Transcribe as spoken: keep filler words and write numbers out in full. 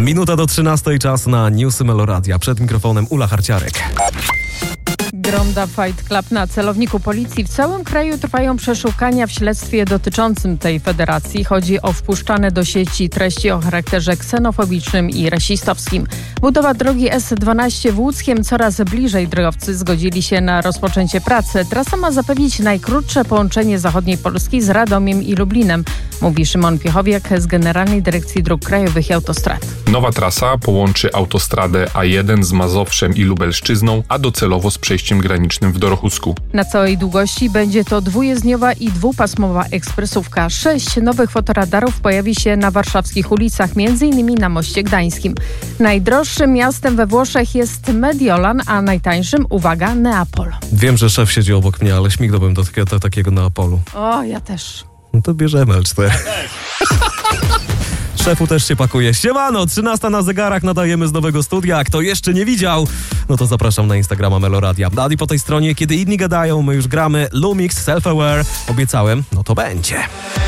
Minuta do trzynastej, czas na newsy Meloradia. Przed mikrofonem Ula Harciarek. Gronda Fight Club na celowniku policji. W całym kraju trwają przeszukania w śledztwie dotyczącym tej federacji. Chodzi o wpuszczane do sieci treści o charakterze ksenofobicznym i rasistowskim. Budowa drogi S dwanaście w Łódzkiem coraz bliżej. Drogowcy zgodzili się na rozpoczęcie pracy. Trasa ma zapewnić najkrótsze połączenie zachodniej Polski z Radomiem i Lublinem, mówi Szymon Piechowiak z Generalnej Dyrekcji Dróg Krajowych i Autostrad. Nowa trasa połączy autostradę A jeden z Mazowszem i Lubelszczyzną, a docelowo z przejściem granicznym w Dorochusku. Na całej długości będzie to dwujezdniowa i dwupasmowa ekspresówka. Sześć nowych fotoradarów pojawi się na warszawskich ulicach, m.in. na Moście Gdańskim. Najdroższym miastem we Włoszech jest Mediolan, a najtańszym, uwaga, Neapol. Wiem, że szef siedzi obok mnie, ale śmignąłbym do takiego, do takiego Neapolu. O, ja też. No to bierzemy L cztery. Szefu też się pakuje. Siemano, trzynasta na zegarach, nadajemy z nowego studia. A kto jeszcze nie widział, no to zapraszam na Instagrama Meloradia. Adi po tej stronie, kiedy inni gadają, my już gramy. Lumix, Self-Aware. Obiecałem, no to będzie.